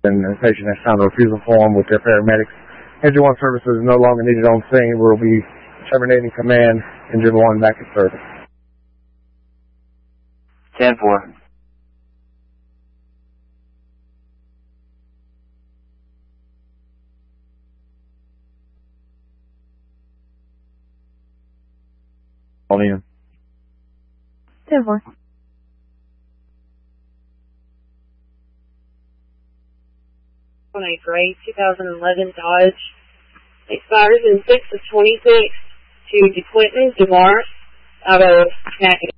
and the patient has signed a refusal form with their paramedics. Engine 1 services is no longer needed on scene. We'll be terminating command. Engine 1 back in service. 10-4. All in. 10-4. 2011 Dodge. Expires in 6 of 26 to DeQuinton DeMar out of Nacogdoches.